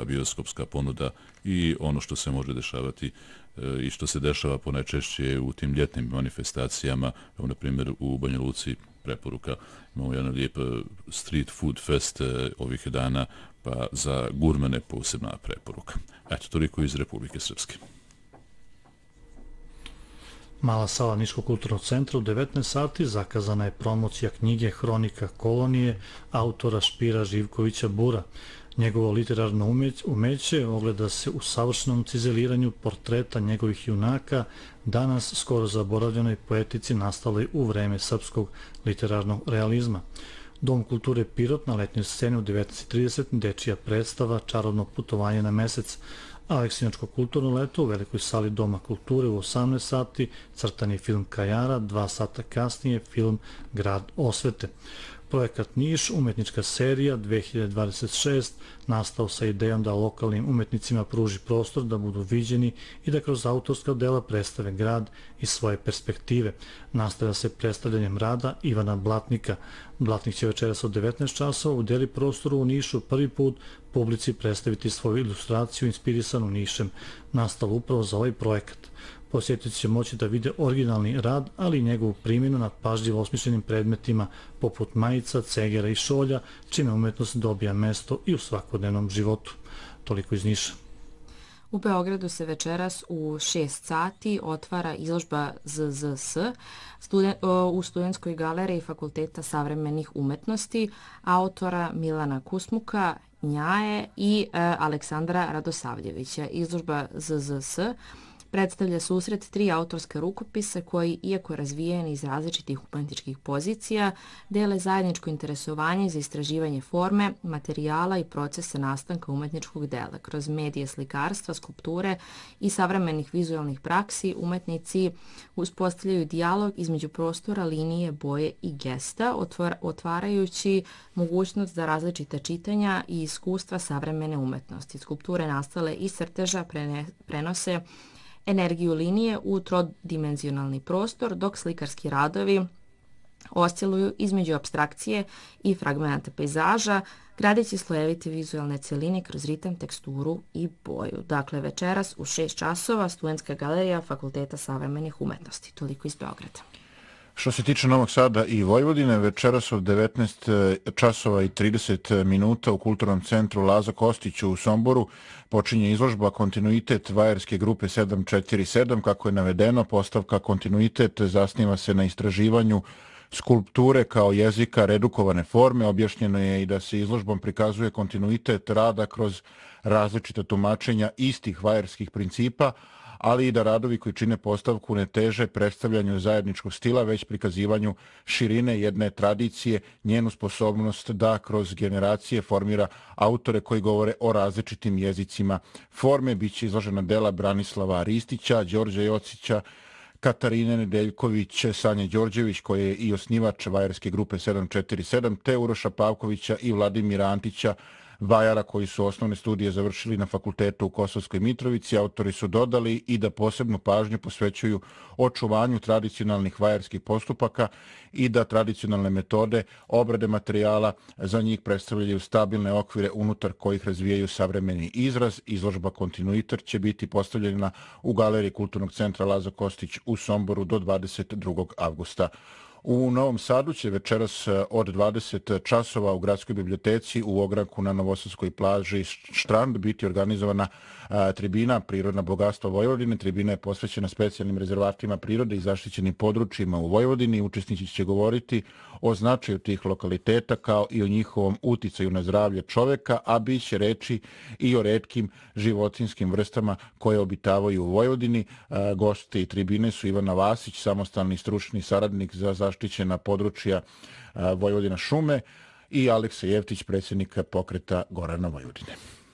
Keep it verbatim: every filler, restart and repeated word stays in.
ta bioskopska ponuda i ono što se može dešavati i što se dešava ponajčešće u tim ljetnim manifestacijama. Evo, na primjer, u Banja Luci preporuka. Imamo jedan lijep street food fest ovih dana, pa za gurmane posebna preporuka. Eto, toliko iz Republike Srpske. Mala sala Niškog kulturnog centra u devetnaest sati zakazana je promocija knjige Hronika kolonije autora Špira Živkovića Bura. Njegovo literarno umeće ogleda se u savršenom cizeliranju portreta njegovih junaka, danas skoro zaboravljenoj poetici nastaloj u vreme srpskog literarnog realizma. Dom kulture Pirot na letnjoj sceni u devetnaest trideset dečija predstava Čarobno putovanje na mesec. Aleksinačko kulturno leto u velikoj sali Doma kulture u osamnaest sati, crtani film Kajara, dva sata kasnije film Grad osvete. Projekat Niš, umetnička serija dve hiljade dvadeset šest, nastao sa idejom da lokalnim umetnicima pruži prostor da budu viđeni i da kroz autorska dela predstave grad iz svoje perspektive. Nastavlja se predstavljanjem rada Ivana Blatnika. Blatnik će večeras od devetnaest časova u deli prostoru u Nišu prvi put publici predstaviti svoju ilustraciju inspirisanu Nišem, nastalu upravo za ovaj projekat. Posjetitelji će moći da vide originalni rad, ali i njegovu primjenu na pažljivo osmišljenim predmetima poput majica, cegera i šolja, čime umetnost dobija mesto i u svakodnevnom životu. Toliko iz Niša. U Beogradu se večeras u šest sati otvara izložba Z Z S u Studentskoj galeriji Fakulteta savremenih umetnosti autora Milana Kusmuka, Njaje i Aleksandra Radosavljevića. Izložba Z Z S predstavlja susret tri autorske rukopise koji, iako razvijeni iz različitih umetničkih pozicija, dele zajedničko interesovanje za istraživanje forme, materijala i procesa nastanka umetničkog dela. Kroz medije slikarstva, skulpture i savremenih vizualnih praksi umetnici uspostavljaju dijalog između prostora, linije, boje i gesta, otvarajući mogućnost za različite čitanja i iskustva savremene umetnosti. Skulpture nastale iz crteža prenose energiju linije u trodimenzionalni prostor, dok slikarski radovi osciluju između apstrakcije i fragmenta pejzaža, gradeći slojevite vizualne celine kroz ritam, teksturu i boju. Dakle, večeras u šest časova Studentska galerija Fakulteta savremenih umetnosti. Toliko iz Beograda. Što se tiče Novog Sada i Vojvodine, večeras od devetnaest časova i trideset minuta u Kulturnom centru Laza Kostić u Somboru počinje izložba Kontinuitet vajerske grupe sedam četiri sedam. Kako je navedeno, postavka Kontinuitet zasniva se na istraživanju skulpture kao jezika redukovane forme. Objašnjeno je i da se izložbom prikazuje kontinuitet rada kroz različita tumačenja istih vajerskih principa, ali i da radovi koji čine postavku ne teže predstavljanju zajedničkog stila, već prikazivanju širine jedne tradicije, njenu sposobnost da kroz generacije formira autore koji govore o različitim jezicima forme. Biće izložena dela Branislava Ristića, Đorđa Jocića, Katarine Nedeljković, Sanje Đorđević, koji je i osnivač vajerske grupe sedam četiri sedam, te Uroša Pavkovića i Vladimira Antića, vajara koji su osnovne studije završili na fakultetu u Kosovskoj Mitrovici. Autori su dodali i da posebnu pažnju posvećuju očuvanju tradicionalnih vajarskih postupaka i da tradicionalne metode obrade materijala za njih predstavljaju stabilne okvire unutar kojih razvijaju savremeni izraz. Izložba Kontinuitet će biti postavljena u Galeriji Kulturnog centra Laza Kostić u Somboru do dvadeset drugog avgusta. U Novom Sadu će večeras od dvadeset časova u Gradskoj biblioteci u ogranku na Novosadskoj plaži Štrand biti organizovana a, tribina Prirodna bogatstva Vojvodine. Tribina je posvećena specijalnim rezervatima prirode i zaštićenim područjima u Vojvodini. Učesnici će govoriti o značaju tih lokaliteta kao i o njihovom uticaju na zdravlje čoveka, a bit će reči i o retkim životinjskim vrstama koje obitavaju u Vojvodini. A, gosti tribine su Ivana Vasić, samostalni stručni saradnik za zaštićena područja a, Vojvodina šume, i Aleksa Jevtić, predsjednik pokreta Gorana Vojvodine.